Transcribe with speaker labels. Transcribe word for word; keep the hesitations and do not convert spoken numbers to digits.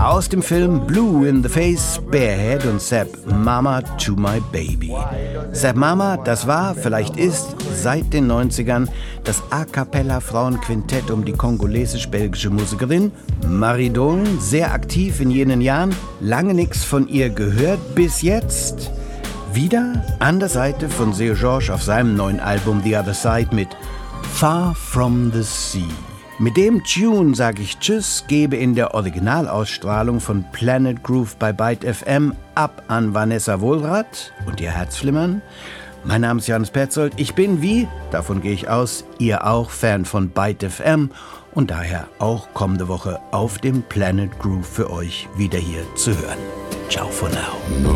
Speaker 1: Aus dem Film Blue in the Face, Barehead und Sepp Mama to My Baby. Sepp Mama, das war, vielleicht ist, seit den neunzigern das A-Cappella-Frauenquintett um die kongolesisch-belgische Musikerin Marie Dolen, sehr aktiv in jenen Jahren, lange nichts von ihr gehört, bis jetzt wieder an der Seite von Seu George auf seinem neuen Album The Other Side mit Far From The Sea. Mit dem Tune sage ich Tschüss, gebe in der Originalausstrahlung von Planet Groove bei Byte F M ab an Vanessa Wohlrath und ihr Herzflimmern. Mein Name ist Johannes Petzold. Ich bin wie, davon gehe ich aus, ihr auch Fan von Byte F M und daher auch kommende Woche auf dem Planet Groove für euch wieder hier zu hören. Ciao for now.